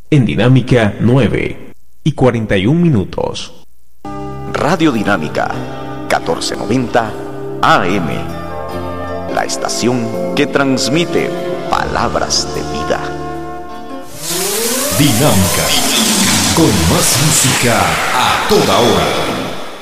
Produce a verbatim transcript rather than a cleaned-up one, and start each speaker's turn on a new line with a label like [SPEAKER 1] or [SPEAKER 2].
[SPEAKER 1] en Dinámica nueve y cuarenta y un minutos.
[SPEAKER 2] Radio Dinámica catorce noventa A M, la estación que transmite palabras de vida.
[SPEAKER 3] Dinámica, con más música a toda hora.